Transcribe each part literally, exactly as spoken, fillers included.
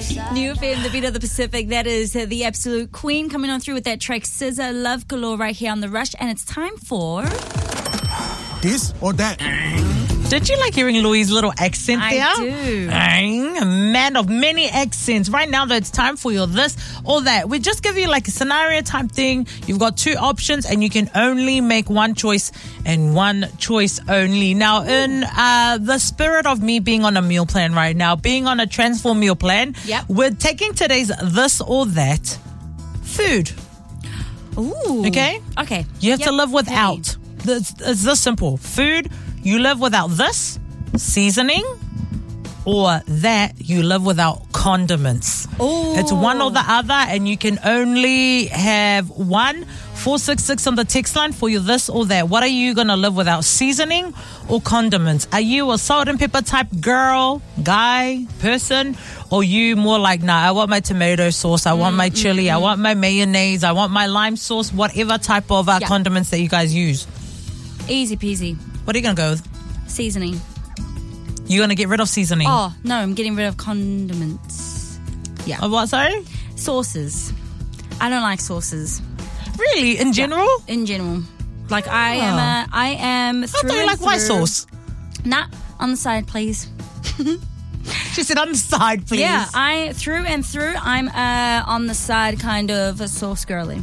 New F M, the beat of the Pacific. That is uh, the absolute queen coming on through with that track S Z A, Love Galore, right here on The Rush. And it's time for... This or that. Did you like hearing Louis' little accent I there? I do. A man of many accents. Right now, though, it's time for your this or that. We just give you like a scenario type thing. You've got two options and you can only make one choice and one choice only. Now, in uh, the spirit of me being on a meal plan right now, being on a transform meal plan, yep. we're taking today's this or that food. Ooh. Okay? Okay. You have yep. to live without. It's, it's this simple. Food, you live without this seasoning, or that you live without condiments. Ooh. It's one or the other, and you can only have one. four six six on the text line for you this or that. What are you going to live without, seasoning or condiments? Are you a salt and pepper type girl, guy, person? Or you more like, nah, I want my tomato sauce, I want mm, my chili, mm, I want my mayonnaise, I want my lime sauce, whatever type of uh, yeah. condiments that you guys use? Easy peasy. What are you going to go with? Seasoning. You're going to get rid of seasoning? Oh, no, I'm getting rid of condiments. Yeah. Uh, what, sorry? Sauces. I don't like sauces. Really? In general? Yeah, in general. Like, I am a, I am through I thought you like through. white sauce. Nah, on the side, please. She said on the side, please. Yeah, I, through and through, I'm uh, on the side kind of a sauce girly.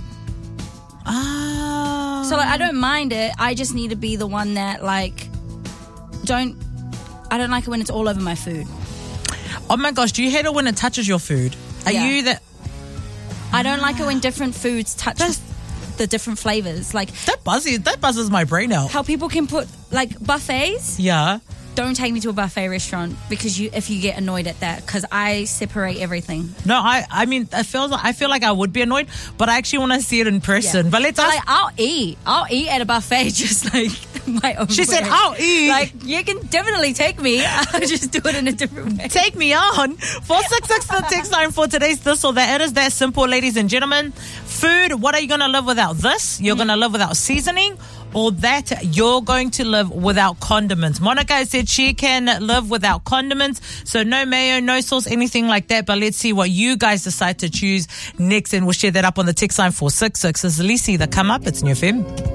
Ah. So like, I don't mind it. I just need to be the one that like don't. I don't like it when it's all over my food. Oh my gosh, do you hate it when it touches your food? Are yeah. you that? I don't like it when different foods touch That's, the different flavors. Like that buzzes. That buzzes my brain out. How people can put like buffets. Yeah. Don't take me to a buffet restaurant because you if you get annoyed at that, because I separate everything. No, I I mean I feel I feel like I would be annoyed, but I actually want to see it in person. Yeah. But let's but ask. Like, I'll eat. I'll eat at a buffet just like my own. She way. said, "I'll eat." Like you can definitely take me. I'll just do it in a different way. Take me on. Four six six the text line for today's this or that. It is that simple, ladies and gentlemen. Food. What are you gonna live without? This. You're mm. gonna live without seasoning. Or that you're going to live without condiments. Monica said she can live without condiments. So no mayo, no sauce, anything like that. But let's see what you guys decide to choose next. And we'll share that up on the text line four six six. This is Lisi, the come up. It's New F M.